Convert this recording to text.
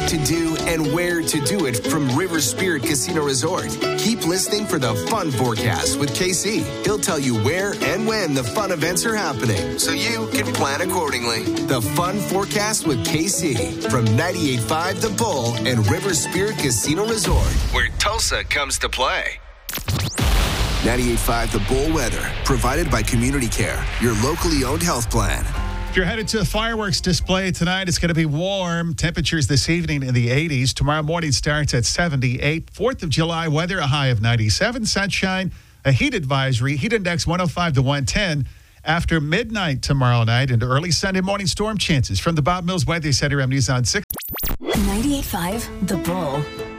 what to do and where to do it from River Spirit Casino Resort. Keep listening for the Fun Forecast with KC. He'll tell you where and when the fun events are happening, so you can plan accordingly. The Fun Forecast with KC from 98.5 The Bull and River Spirit Casino Resort, where Tulsa comes to play. 98.5 The Bull weather, provided by Community Care, your locally owned health plan. If you're headed to a fireworks display tonight, it's going to be warm. Temperatures this evening in the 80s. Tomorrow morning starts at 78. 4th of July weather, a high of 97. Sunshine, a heat advisory. Heat index 105 to 110. After midnight tomorrow night and early Sunday morning storm chances. From the Bob Mills Weather Center, I'm News on 6. 98.5 The Bull.